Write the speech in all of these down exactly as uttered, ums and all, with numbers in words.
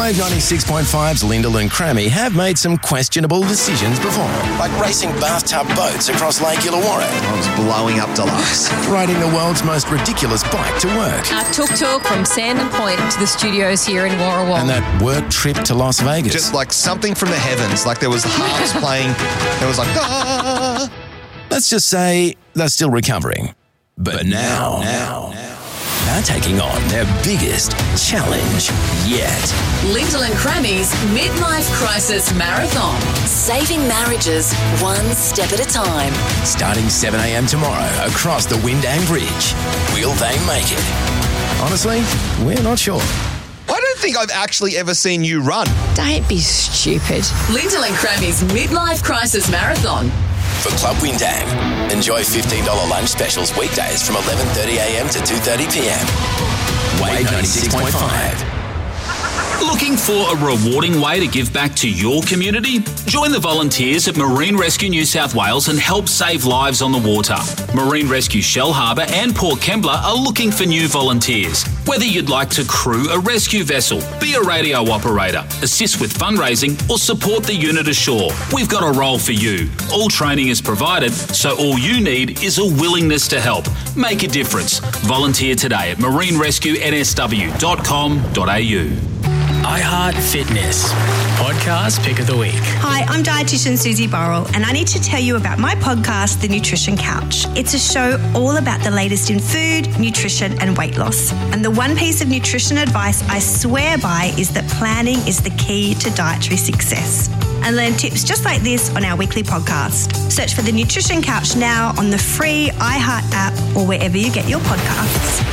Wave ninety-six point five's Lyndall and Crammy have made some questionable decisions before, like racing bathtub boats across Lake Illawarra. I was blowing up deluxe. Riding the world's most ridiculous bike to work. A tuk-tuk from Sandon Point to the studios here in Warrawong. And that work trip to Las Vegas. Just like something from the heavens, like there was harps playing, there was like, ah! Let's just say they're still recovering. But, but now, now, now, they're taking on their biggest challenge yet. Lyndall and Crammy's Midlife Crisis Marathon. Saving marriages one step at a time. Starting seven a.m. tomorrow across the Windang Bridge. Will they make it? Honestly, we're not sure. I don't think I've actually ever seen you run. Don't be stupid. Lyndall and Crammy's Midlife Crisis Marathon. For Club Windang, enjoy fifteen dollars lunch specials weekdays from eleven thirty a.m. to two thirty p.m. Wave ninety-six point five. Looking for a rewarding way to give back to your community? Join the volunteers at Marine Rescue New South Wales and help save lives on the water. Marine Rescue Shellharbour and Port Kembla are looking for new volunteers. Whether you'd like to crew a rescue vessel, be a radio operator, assist with fundraising or support the unit ashore, we've got a role for you. All training is provided, so all you need is a willingness to help. Make a difference. Volunteer today at marine rescue n s w dot com dot a u. iHeart Fitness, podcast pick of the week. Hi, I'm dietitian Susie Burrell, and I need to tell you about my podcast, The Nutrition Couch. It's a show all about the latest in food, nutrition, and weight loss. And the one piece of nutrition advice I swear by is that planning is the key to dietary success. And learn tips just like this on our weekly podcast. Search for The Nutrition Couch now on the free iHeart app or wherever you get your podcasts.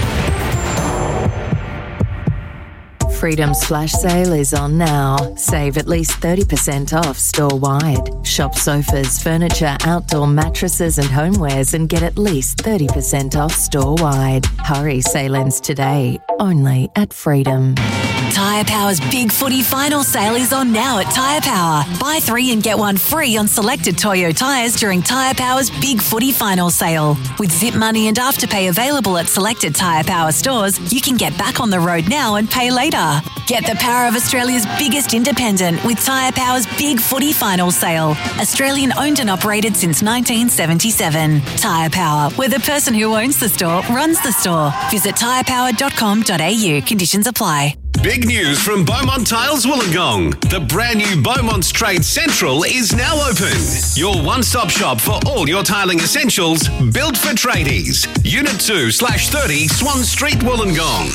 Freedom's flash sale is on now. Save at least thirty percent off store-wide. Shop sofas, furniture, outdoor mattresses and homewares and get at least thirty percent off store-wide. Hurry, sale ends today, only at Freedom. Tyre Power's Big Footy Final Sale is on now at Tyre Power. Buy three and get one free on selected Toyo tyres during Tyre Power's Big Footy Final Sale. With Zip Money and Afterpay available at selected Tyre Power stores, you can get back on the road now and pay later. Get the power of Australia's biggest independent with Tyre Power's Big Footy Final Sale. Australian owned and operated since nineteen seventy-seven. Tyre Power, where the person who owns the store runs the store. Visit tyre power dot com dot a u. Conditions apply. Big news from Beaumont Tiles Wollongong. The brand new Beaumont's Trade Central is now open. Your one-stop shop for all your tiling essentials, built for tradies. Unit two slash thirty Swan Street, Wollongong.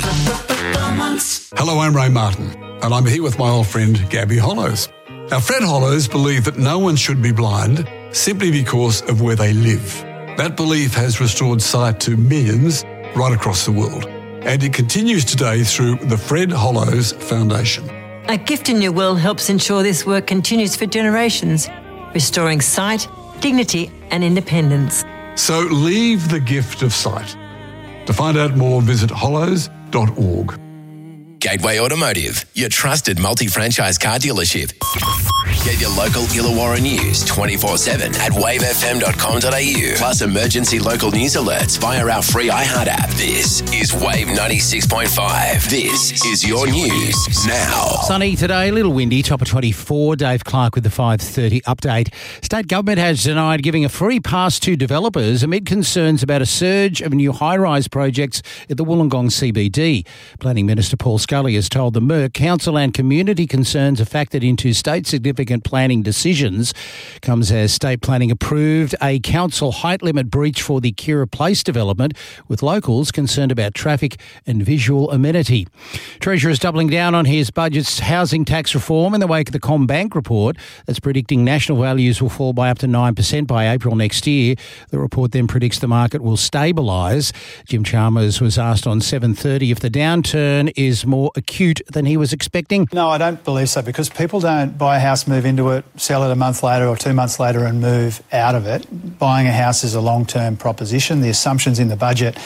Hello, I'm Ray Martin, and I'm here with my old friend Gabby Hollows. Now, Fred Hollows believed that no one should be blind simply because of where they live. That belief has restored sight to millions right across the world. And it continues today through the Fred Hollows Foundation. A Gift in Your Will helps ensure this work continues for generations, restoring sight, dignity and independence. So leave the gift of sight. To find out more, visit hollows dot org. Gateway Automotive, your trusted multi-franchise car dealership. Get your local Illawarra news twenty-four seven at wave f m dot com dot a u. Plus emergency local news alerts via our free iHeart app. This is Wave ninety-six point five. This is your news now. Sunny today, a little windy, top of twenty-four. Dave Clark with the five thirty update. State government has denied giving a free pass to developers amid concerns about a surge of new high-rise projects at the Wollongong C B D. Planning Minister Paul Scully has told the Merc council and community concerns are factored into state significant planning decisions. Comes as state planning approved a council height limit breach for the Kira Place development, with locals concerned about traffic and visual amenity. Treasurer is doubling down on his budget's housing tax reform in the wake of the CommBank report that's predicting national values will fall by up to nine percent by April next year. The report then predicts the market will stabilise. Jim Chalmers was asked on seven thirty if the downturn is more acute than he was expecting. No, I don't believe so, because people don't buy a house, move into it, sell it a month later or two months later and move out of it. Buying a house is a long-term proposition. The assumptions in the budget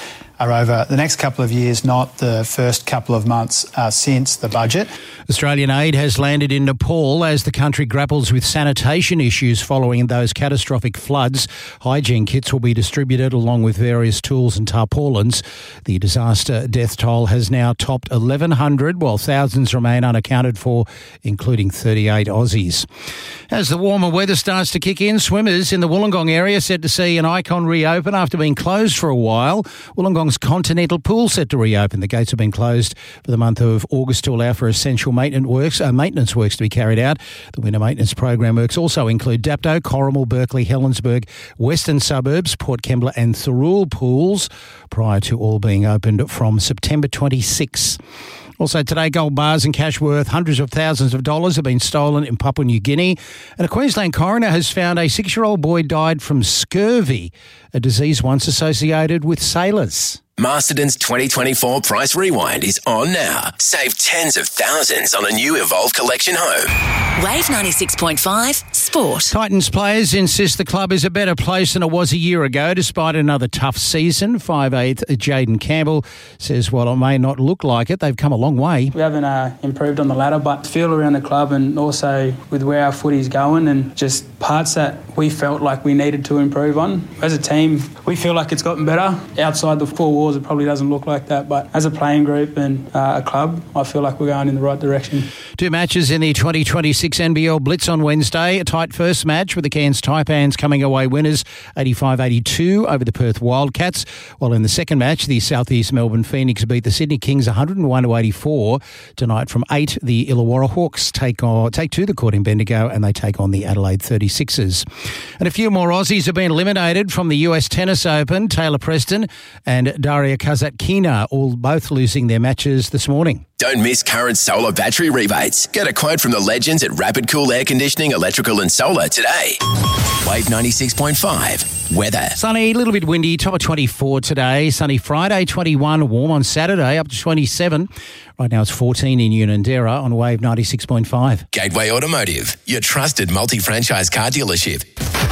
are over the next couple of years, not the first couple of months uh, since the budget. Australian aid has landed in Nepal as the country grapples with sanitation issues following those catastrophic floods. Hygiene kits will be distributed along with various tools and tarpaulins. The disaster death toll has now topped eleven hundred, while thousands remain unaccounted for, including thirty-eight Aussies. As the warmer weather starts to kick in, swimmers in the Wollongong area set to see an icon reopen after being closed for a while. Wollongong's Continental Pool set to reopen. The gates have been closed for the month of August to allow for essential maintenance works, uh, maintenance works to be carried out. The winter maintenance program works also include Dapto, Corrimal, Berkeley, Helensburgh, Western Suburbs, Port Kembla and Thirroul pools, prior to all being opened from September twenty-sixth. Also today, gold bars and cash worth hundreds of thousands of dollars have been stolen in Papua New Guinea. And a Queensland coroner has found a six-year-old boy died from scurvy, a disease once associated with sailors. Masterton's twenty twenty-four Price Rewind is on now. Save tens of thousands on a new Evolve Collection home. Wave ninety-six point five Sport. Titans players insist the club is a better place than it was a year ago, despite another tough season. five eighth Jaden Campbell says while it may not look like it, they've come a long way. We haven't uh, improved on the ladder, but feel around the club and also with where our footy's going and just parts that we felt like we needed to improve on. As a team, we feel like it's gotten better. Outside the four walls, it probably doesn't look like that, but as a playing group and uh, a club, I feel like we're going in the right direction. Two matches in the twenty twenty-six N B L Blitz on Wednesday. A tight first match with the Cairns Taipans coming away winners eighty-five eighty-two over the Perth Wildcats, while in the second match, the South East Melbourne Phoenix beat the Sydney Kings one hundred one to eighty-four. Tonight from eight, the Illawarra Hawks take on, take to the court in Bendigo and they take on the Adelaide thirty-sixers. And a few more Aussies have been eliminated from the U S Tennis Open. Taylor Preston and Daria Kasatkina all both losing their matches this morning. Don't miss current solar battery rebates. Get a quote from the legends at Rapid Cool Air Conditioning, Electrical and Solar today. Wave ninety-six point five. Weather. Sunny, a little bit windy, top of twenty-four today. Sunny Friday, twenty-one. Warm on Saturday, up to twenty-seven. Right now it's fourteen in Unanderra on Wave ninety-six point five. Gateway Automotive, your trusted multi-franchise car dealership.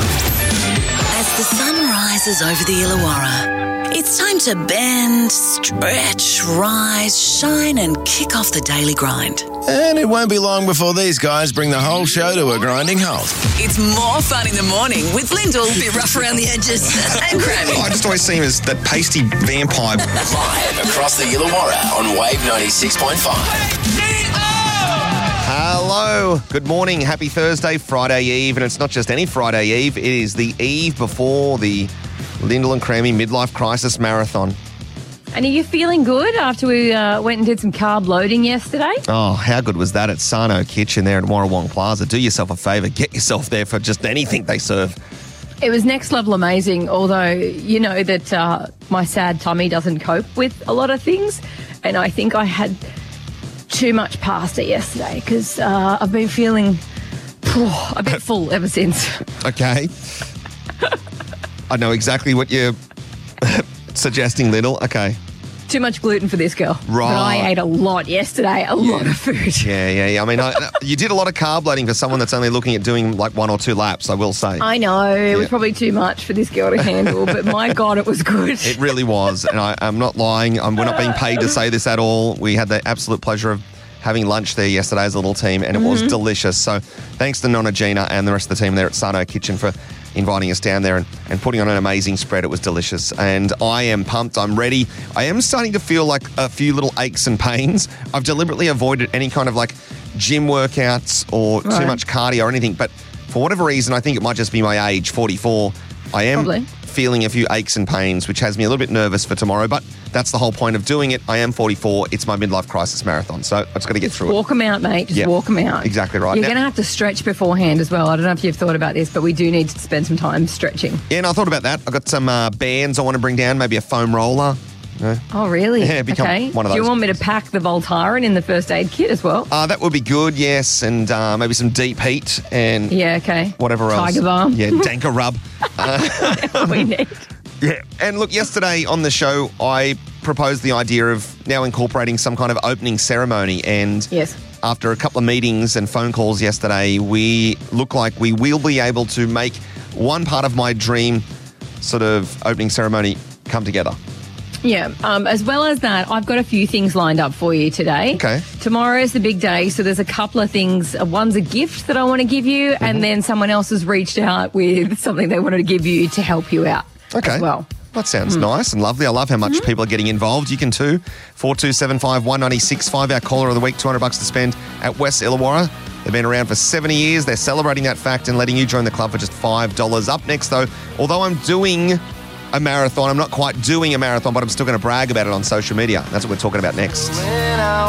As the sun rises over the Illawarra, it's time to bend, stretch, rise, shine and kick off the daily grind. And it won't be long before these guys bring the whole show to a grinding halt. It's more fun in the morning with Lyndall, a bit rough around the edges, and Grammy. I just always see him as that pasty vampire. Live across the Illawarra on Wave ninety-six point five. Hello, good morning, happy Thursday, Friday Eve, and it's not just any Friday Eve, it is the eve before the Lyndall and Crammy Midlife Crisis Marathon. And are you feeling good after we uh, went and did some carb loading yesterday? Oh, how good was that at Sano Kitchen there at Warrawong Plaza? Do yourself a favour, get yourself there for just anything they serve. It was next level amazing, although you know that uh, my sad tummy doesn't cope with a lot of things, and I think I had too much pasta yesterday because uh, I've been feeling oh, a bit full ever since. Okay. I know exactly what you're suggesting, Little. Okay. Too much gluten for this girl. Right. But I ate a lot yesterday, a yeah. lot of food. Yeah, yeah, yeah. I mean, I, you did a lot of carb loading for someone that's only looking at doing like one or two laps, I will say. I know. It yeah. was probably too much for this girl to handle, but my God, it was good. It really was. And I, I'm not lying. I'm, we're not being paid to say this at all. We had the absolute pleasure of having lunch there yesterday as a little team, and it mm-hmm. was delicious. So thanks to Nonna Gina and the rest of the team there at Sano Kitchen for inviting us down there and, and putting on an amazing spread. It was delicious. And I am pumped. I'm ready. I am starting to feel like a few little aches and pains. I've deliberately avoided any kind of like gym workouts or right. too much cardio or anything. But for whatever reason, I think it might just be my age, forty-four. I am Probably. feeling a few aches and pains, which has me a little bit nervous for tomorrow. But that's the whole point of doing it. I am forty-four. It's my midlife crisis marathon. So I've just got to get through walk it. Walk them out, mate. Just yeah, walk them out. Exactly right. You're going to have to stretch beforehand as well. I don't know if you've thought about this, but we do need to spend some time stretching. Yeah, and I thought about that. I've got some uh, bands I want to bring down, maybe a foam roller. Yeah. Oh, really? Yeah, become okay. one of those. Do you want me to pack the Voltaren in the first aid kit as well? Uh, that would be good, yes. And uh, maybe some deep heat and yeah, okay. whatever else. Tiger balm. Yeah, Danker rub. Uh, we need. Yeah. And look, yesterday on the show, I proposed the idea of now incorporating some kind of opening ceremony. And yes. after a couple of meetings and phone calls yesterday, we look like we will be able to make one part of my dream sort of opening ceremony come together. Yeah, um, as well as that, I've got a few things lined up for you today. Okay. Tomorrow is the big day, so there's a couple of things. One's a gift that I want to give you, mm-hmm. and then someone else has reached out with something they wanted to give you to help you out okay. as well. That sounds Mm. nice and lovely. I love how much Mhm. people are getting involved. You can too. four two seven five, one nine six five, our caller of the week, two hundred bucks to spend at West Illawarra. They've been around for seventy years. They're celebrating that fact and letting you join the club for just five dollars. Up next, though, although I'm doing a marathon, I'm not quite doing a marathon, but I'm still going to brag about it on social media. That's what we're talking about next.